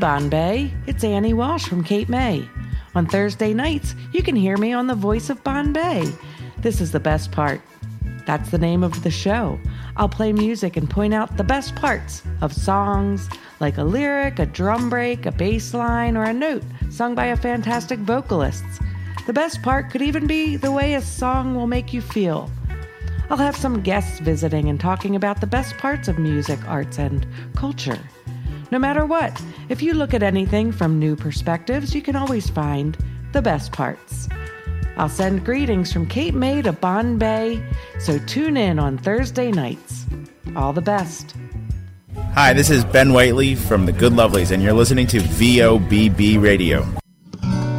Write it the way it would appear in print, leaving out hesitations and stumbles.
Bombay, it's Annie Walsh from Cape May. On Thursday nights, you can hear me on The Voice of Bombay. This is the best part. That's the name of the show. I'll play music and point out the best parts of songs, like a lyric, a drum break, a bass line, or a note sung by a fantastic vocalist. The best part could even be the way a song will make you feel. I'll have some guests visiting and talking about the best parts of music, arts, and culture. No matter what, if you look at anything from new perspectives, you can always find the best parts. I'll send greetings from Cape May to Bombay, so tune in on Thursday nights. All the best. Hi, this is Ben Whiteley from The Good Lovelies, and you're listening to VOBB Radio.